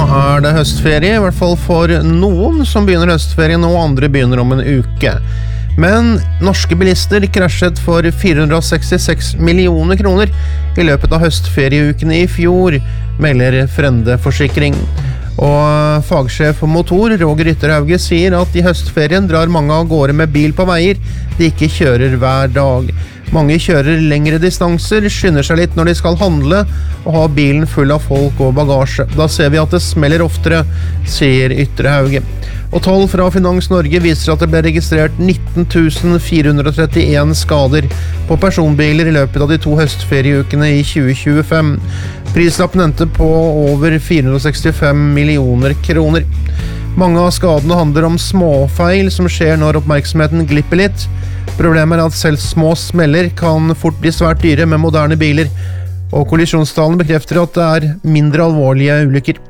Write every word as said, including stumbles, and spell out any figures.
er det høstferie, i hvert fall for noen som begynner høstferie nå, andre begynner om en uke. Men norske bilister krasjet for fire hundre sekstiseks millioner kroner i løpet av høstferieukene i fjor, melder Frende Forsikring. Og fagsjef for motor, Roger Ytterhauge, sier at i høstferien drar mange av gårde med bil på veier de ikke kjører hver dag. Mange kjører lengre distanser, skynder seg litt når de skal handle og har bilen full av folk og bagasje. Da ser vi at det smeller oftere, sier Ytterhauge. Og tall fra Finans Norge viser at det ble registrert nitten tusen fire hundre trettien skader på personbiler i løpet av de to høstferieukene i tjue tjuefem. Prislappen endte på over fire hundre sekstifem millioner kroner. Mange av skadene handler om småfeil som skjer når oppmerksomheten glipper litt. Problemet er at selv små smeller kan fort bli svært dyre med moderne biler, og kollisjonstallene bekrefter at det er mindre alvorlige ulykker.